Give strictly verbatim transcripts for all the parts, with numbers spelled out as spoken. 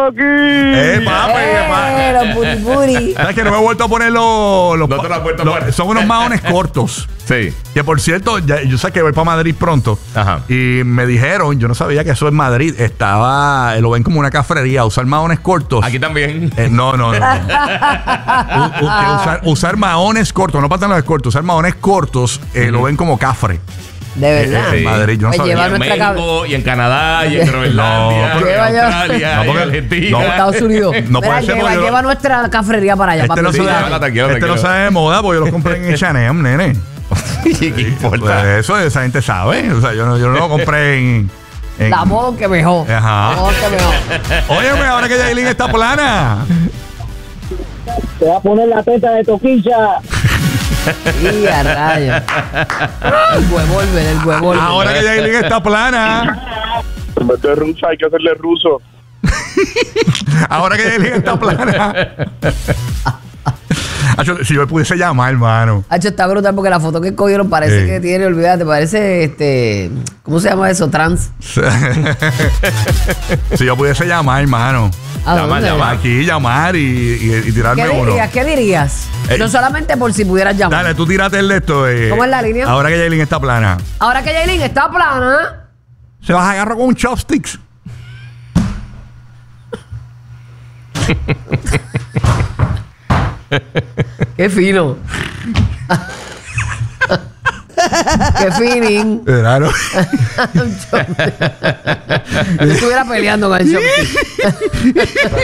aquí! ¡Eh, papi! Eh, los booty booty. ¿Sabes que no me he vuelto a poner los... los No te lo has vuelto a los- poner. Son unos maones cortos. Sí. Que por cierto, ya- yo sé que voy para Madrid pronto. Ajá. Y me dijeron, yo no sabía que eso en Madrid estaba, eh, lo ven como una cafrería, usar maones cortos. Aquí también. Eh, no, no, no. U- u- que usar, usar maones cortos, no pantalones cortos, usar maones cortos, eh, lo ven como cafre. De verdad. En Madrid, yo no Pues sabía. lleva Y en nuestra cab- México, y en Canadá, y en Groenlandia, No, y porque- en Lleva ya- Australia, No, y porque- en Argentina. no. Estados Unidos. No puede Mira, ser lleva, porque yo- lleva nuestra cafrería para allá. Este para no, se Sí, da- llévala, este tranquilo, no tranquilo. sabe de moda porque yo los compré en H and M, nene. ¿Qué importa? Pues eso esa gente sabe. O sea, yo no, yo no lo compré en... en- La modo que mejor. Ajá. La modo que mejor. Óyeme, ahora que Yailin está plana. Te va a poner la teta de toquilla. Y a rayos. El huevolver, el huevolver. Ahora que Yailin está plana. En vez de rusa hay que hacerle ruso. Ahora que Yailin está plana. Acho, si yo me pudiese llamar, hermano. Hacho, está brutal porque la foto que cogieron parece Sí. que tiene, olvídate, parece este. ¿Cómo se llama eso? Trans. Si yo pudiese llamar, hermano. ¿A Llama, dónde? llama. Aquí llamar y, y- y tirarme ¿Qué uno. dirías? ¿Qué dirías? Eh. No solamente por si pudieras llamar. Dale, tú tírate el de esto. eh. ¿Cómo es la línea? Ahora que Yailin está plana. Ahora que Yailin está plana. Se vas a agarrar con un chopsticks. Qué fino. Qué feeling. Claro. Yo estuviera peleando con el chopstick.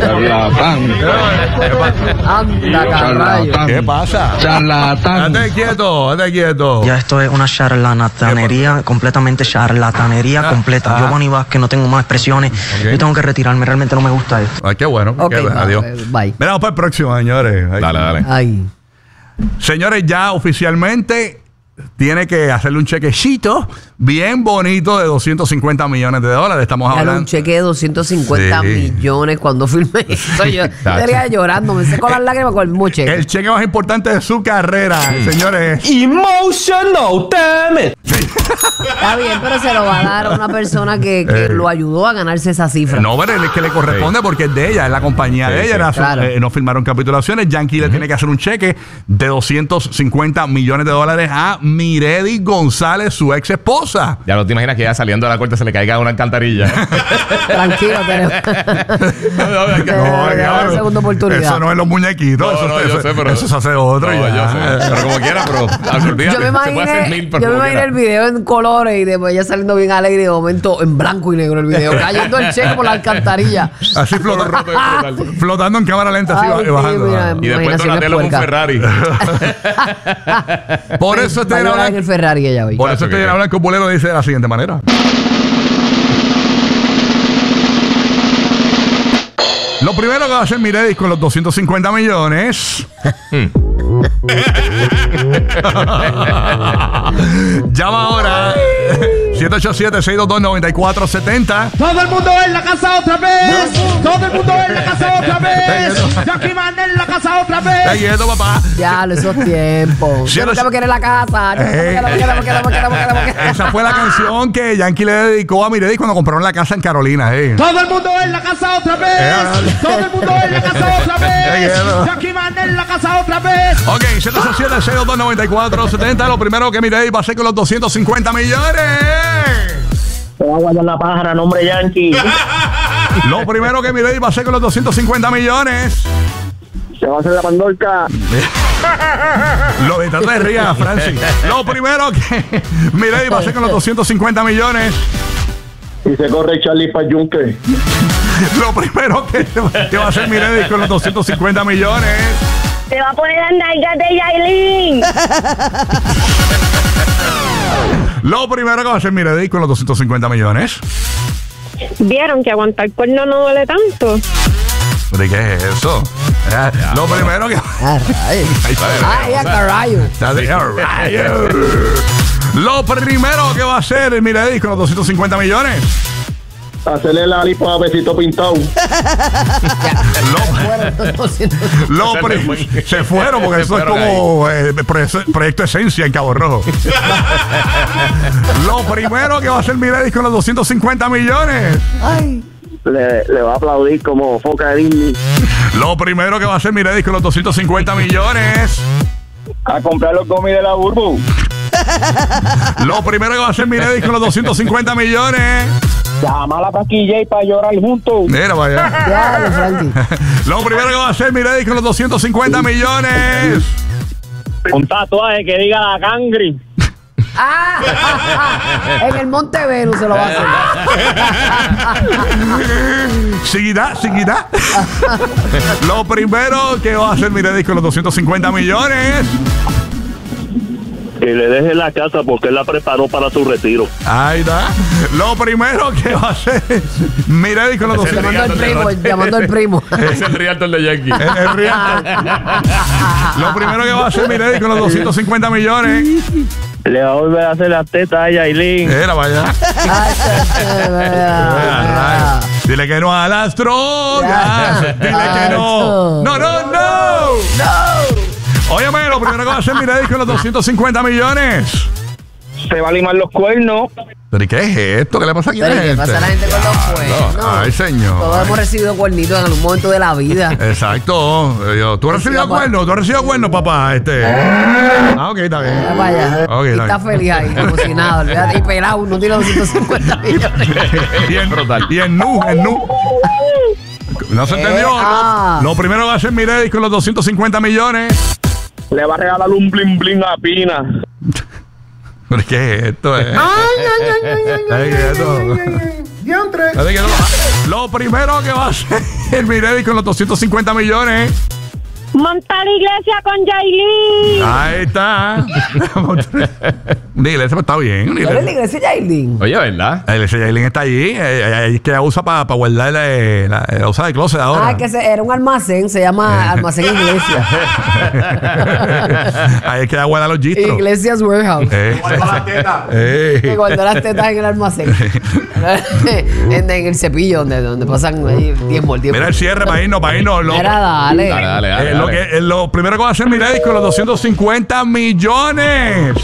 Anda, carrayo. ¿Qué pasa? Charlatán. Date quieto, date quieto. Ya esto es una charlatanería, completamente charlatanería Ah, completa. ah. Yo, Bonnie Vázquez, no tengo más expresiones. Ok. Yo tengo que retirarme, realmente no me gusta esto. Ay, qué bueno. Ok, qué- va, adiós. bye. Mira, vamos para el próximo, señores. Ay. Dale, dale. Ay. Señores, ya oficialmente tiene que hacerle un chequecito bien bonito de doscientos cincuenta millones de dólares. Estamos Dale hablando. un cheque de doscientos cincuenta Sí. millones cuando filmé esto. Yo Tacho. estaría llorando, me seco las lágrimas con el mismo cheque. El cheque más importante de su carrera, señores. Emotional, damn it. Está bien, pero se lo va a dar a una persona que, que Eh. lo ayudó a ganarse esa cifra. No, pero es que le corresponde porque es de ella, es la compañía Sí, de ella. sí. era su- Claro. eh, no firmaron capitulaciones. Yankee le tiene que hacer un cheque de doscientos cincuenta millones de dólares a Miredi González, su ex esposa. Ya no te imaginas que ya saliendo de la corte se le caiga una alcantarilla. Tranquilo, tenemos. No, no, no, Te- te da claro. la segunda oportunidad. Eso no es los muñequitos. No, eso, no, eso- yo sé, pero- eso se hace otro. No, y ya. yo sé. Pero como quiera, pero olvídate, Yo me se puede hacer imaginé, mil, pero yo me como imaginé el quiera. video en colores y después ya saliendo bien alegre y de momento en blanco y negro el video, cayendo el cheque por la alcantarilla. Así flota- Roto de brutal. flotando en cámara lenta, así Ay, va- sí, bajando. mira, Y después Imaginación Donatello es con un puerca. Ferrari. Por eso Va este a llena llorar en el blanco. Ferrari ella hoy. Por eso este llena blanco bolero dice de la siguiente manera. Lo primero que va a hacer Miredi con los doscientos cincuenta millones. Llama ahora. siete ocho siete, seis dos dos, nueve cuatro siete cero. Todo el mundo en la casa otra vez. Todo el mundo en la casa otra vez. Jackie Man en la casa otra Está vez. quieto, papá. Ya, esos tiempos. Sí, Yo no no- me quiero ir a la casa. Yo no Eh, me quiero, me quiero, me quiero, me quiero, me quiero, me quiero. Esa fue la canción que Yankee le dedicó a Miredi cuando compraron la casa en Carolina. Eh. Todo el mundo en la casa otra vez. Todo el mundo en la casa otra vez. Jackie Man en la casa otra vez. Ok, siete ocho siete, seis dos dos, nueve cuatro siete cero. Lo primero que Miredi va a hacer con los doscientos cincuenta millones. Te va a guardar la pájara, nombre Yankee. Lo primero que Miredi va a hacer con los doscientos cincuenta millones. Se va a hacer la pandorca. Lo de trata de ría, Francis. Lo primero que Miredi va a hacer con los doscientos cincuenta millones. Y se corre Charlie para Yunque. Lo primero que, que va a hacer Miredi con los doscientos cincuenta millones. Te va a poner las nalgas de Yailin. Lo primero que va a hacer Miredi con los doscientos cincuenta millones. ¿Vieron que aguantar cuerno no duele tanto? ¿De qué es eso? Eh, Lo primero que... Ah, rayos. Ahí está. Ay, a carayo. Está de- rayos. Lo primero que va a hacer Miredi con los doscientos cincuenta millones. Hacerle la lipo a besito pintado. Lo, lo pri- se fueron porque eso es como eh, proyecto, proyecto Esencia en Cabo Rojo. Lo primero que va a hacer Miredi con los doscientos cincuenta millones. Ay. le, le va a aplaudir como foca de Disney. Lo primero que va a hacer Miredis con los doscientos cincuenta millones. A comprar los gomis de la Burbu. Lo primero que va a hacer Miredis con los doscientos cincuenta millones. Llama a la Paquilla y para llorar juntos. Mira, vaya. Ya, de Frankie. Lo primero que va a hacer Miredis con los doscientos cincuenta millones. Un tatuaje que diga la cangri. Ah, en el Monte Venus se lo va a hacer. Seguirá, seguirá. Lo primero que va a hacer Miredis con los doscientos cincuenta millones. Que le deje la casa porque él la preparó para su retiro. Ahí está. Lo primero que va a hacer Miredis con los Ese doscientos Llamando al primo, llamando al primo. Es el Realtor de Yankee. El, el Realtor. Lo primero que va a hacer Miredis con los doscientos cincuenta millones. Le va a volver a hacer las tetas a Yailin. Era, vaya. Dile que no a las drogas. Dile que no. No, no, no. Óyeme, lo primero que va a hacer Miredis con los doscientos cincuenta millones. Se va a limar los cuernos. ¿Pero y qué es esto? ¿Qué le pasa aquí a la Pero ¿qué gente? pasa a la gente con los cuernos? Ay, señor. Todos hemos recibido cuernitos en algún momento de la vida. Exacto. Yo, ¿Tú has recibido cuernos? ¿Tú has recibido cuernos, papá? Este. Ah, ok, está bien. Mira para allá. Ok, Y está está bien. feliz ahí, como si nada. Olvídate. Y pelado, no tiene doscientos cincuenta millones. Y en, y en nu, en nu. No se entendió. Eh, ah. Lo primero que va a hacer Miredis con los doscientos cincuenta millones. Le va a regalar un bling bling a Pina. ¿Pero qué es esto? Eh? ¿Sabes qué es esto? ¿Sabes qué es esto? Lo primero que va a hacer Miredis con los doscientos cincuenta millones. Montar iglesia con Yailin. Ahí está. Una iglesia, pues está bien. Una ¿No eres la iglesia. iglesia Yailin? Oye, ¿verdad? La iglesia de Yailin está allí. eh, Ahí es que ella usa para guardar la, la, la usa de closet ahora. Ah, que se- era un almacén, se llama Almacén Iglesia. Ahí es que ella guarda los gistros. Iglesias Warehouse. Eh, eh. Que guardó las tetas en el almacén. en, en el cepillo, donde, donde pasan ahí tiempo, el tiempo. Mira el cierre para irnos, para irnos. Lo, Mira, dale. Dale, dale, dale. eh, lo, que, eh, lo primero que va a hacer Miredis con los doscientos cincuenta millones.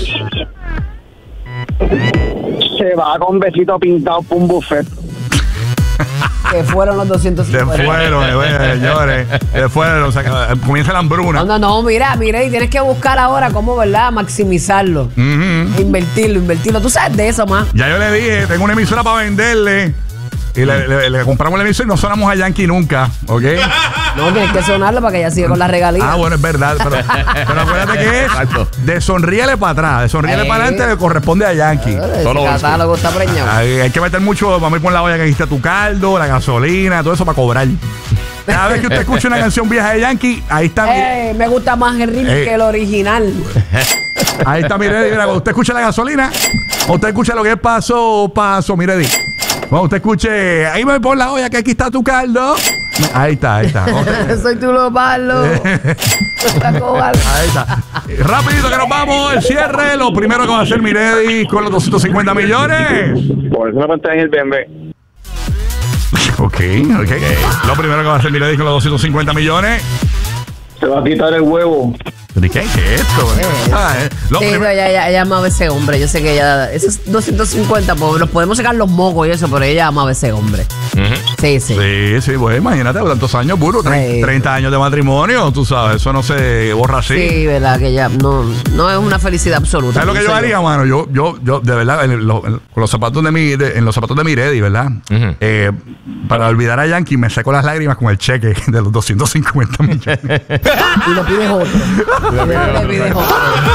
Se va con besito pintado por un buffet. Que fueron los doscientos Se cincuenta. fueron, eh, señores. Se fueron. O sea, que, eh, comienza la hambruna. No, no, no, mira, mira, y tienes que buscar ahora cómo, ¿verdad? Maximizarlo. Ujú. Invertirlo, invertirlo. Tú sabes de eso más. Ya yo le dije, tengo una emisora para venderle. Y le, le- le compramos la emisora y no sonamos a Yankee nunca, ¿ok? No, tienes que sonarlo para que ella siga con la regalía. Ah, bueno, es verdad. Pero, pero acuérdate que es Exacto. de sonríele para atrás, de sonríele Eh. para adelante le corresponde a Yankee. Ese Solo catálogo está preñado. Hay, hay que meter mucho, vamos a ir por la olla que dijiste tu caldo, la gasolina, todo eso para cobrar. Cada vez que usted escucha una canción vieja de Yankee, ahí está. mi- Eh, me gusta más el ritmo Eh. que el original. Ahí está, Miredis. Mira, cuando usted escucha la gasolina, usted escucha lo que es paso, paso, Miredis. Cuando usted escuche, ahí me pon la olla que aquí está tu caldo. Ahí está, ahí está. Usted- Soy tú lo malo. Está cobarde. Ahí está. Rapidito que nos vamos, el cierre. Lo primero que va a hacer Miredis con los doscientos cincuenta millones. Por eso me conté en el B M W. Ok, ok. Lo primero que va a hacer Miredis con los doscientos cincuenta millones. Se va a quitar el huevo. ¿Pero y qué es esto? Ah, eh. Lo Sí, prim- no, ella, ella, ella amaba a ese hombre. Yo sé que ella. Esos doscientos cincuenta, pues los podemos sacar los mocos y eso, pero ella amaba a ese hombre. Sí, sí. Sí, sí, pues imagínate, tantos años, burro, tre- Sí. treinta años de matrimonio, tú sabes, eso no se borra así. Sí, verdad, que ella no, no es una felicidad absoluta. ¿Sabes lo que yo pienso haría, mano? Yo, yo, yo, de verdad, en, lo- en- con los zapatos de mi, de- en los zapatos de Miredis, ¿verdad? Ujú. Eh, para olvidar a Yankee, me seco las lágrimas con el cheque de los doscientos cincuenta millones. Y lo pides otro. Le pides otro.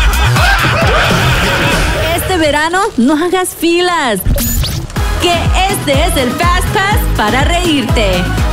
Este verano no hagas filas. Que este es el Fast Pass para reírte.